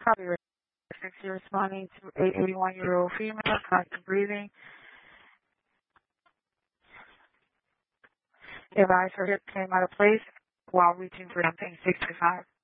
Copy 60 responding to 81-year-old female, constant breathing. Advise her hip came out of place while reaching for something 65.